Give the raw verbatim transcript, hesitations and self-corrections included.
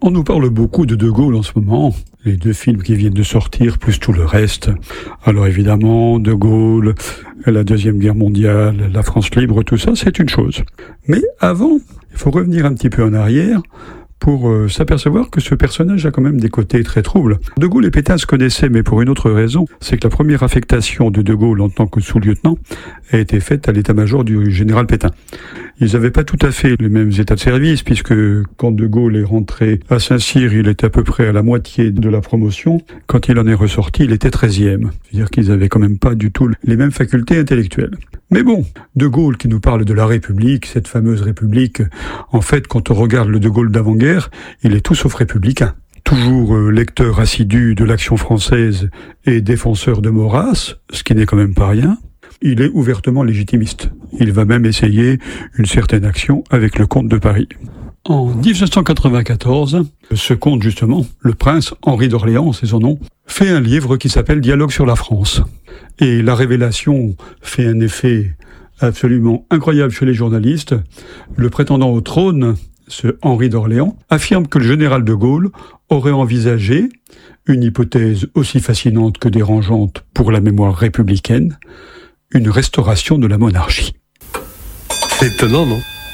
On nous parle beaucoup de De Gaulle en ce moment, les deux films qui viennent de sortir, plus tout le reste. Alors évidemment, De Gaulle, la Deuxième Guerre mondiale, la France libre, tout ça, c'est une chose. Mais avant, il faut revenir un petit peu en arrière pour euh, s'apercevoir que ce personnage a quand même des côtés très troubles. De Gaulle et Pétain se connaissaient, mais pour une autre raison, c'est que la première affectation de De Gaulle en tant que sous-lieutenant a été faite à l'état-major du général Pétain. Ils n'avaient pas tout à fait les mêmes états de service, puisque quand De Gaulle est rentré à Saint-Cyr, il était à peu près à la moitié de la promotion. Quand il en est ressorti, il était treizième. C'est-à-dire qu'ils n'avaient quand même pas du tout les mêmes facultés intellectuelles. Mais bon, De Gaulle qui nous parle de la République, cette fameuse République, en fait, quand on regarde le De Gaulle d'avant-guerre, il est tout sauf républicain. Toujours euh, lecteur assidu de l'Action française et défenseur de Maurras, ce qui n'est quand même pas rien. Il est ouvertement légitimiste. Il va même essayer une certaine action avec le comte de Paris. En dix-neuf cent quatre-vingt-quatorze, ce comte, justement, le prince Henri d'Orléans, c'est son nom, fait un livre qui s'appelle « Dialogue sur la France ». Et la révélation fait un effet absolument incroyable chez les journalistes. Le prétendant au trône, ce Henri d'Orléans, affirme que le général de Gaulle aurait envisagé une hypothèse aussi fascinante que dérangeante pour la mémoire républicaine, une restauration de la monarchie. C'est étonnant, non ?